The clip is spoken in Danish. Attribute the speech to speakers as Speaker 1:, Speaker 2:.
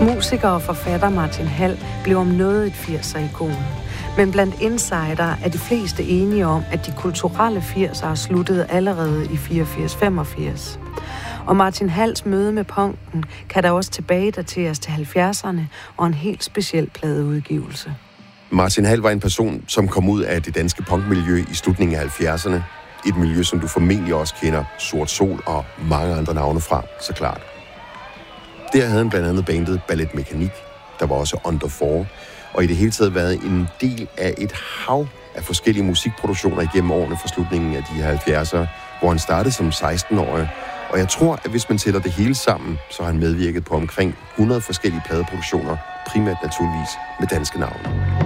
Speaker 1: Musiker og forfatter Martin Hall blev om noget et 80'er-ikon. Men blandt insider er de fleste enige om, at de kulturelle 80'ere sluttede allerede i 84-85. Og Martin Halls møde med punken kan da også tilbagedateres til 70'erne og en helt speciel pladeudgivelse.
Speaker 2: Martin Hall var en person, som kom ud af det danske punkmiljø i slutningen af 70'erne. Et miljø, som du formentlig også kender Sort Sol og mange andre navne fra, så klart. Der havde han blandt andet bandet Ballet Mekanik, der var også Under 4, og i det hele taget været en del af et hav af forskellige musikproduktioner igennem årene fra slutningen af de her 70'ere, hvor han startede som 16-årig. Og jeg tror, at hvis man tæller det hele sammen, så har han medvirket på omkring 100 forskellige pladeproduktioner, primært naturligvis med danske navne.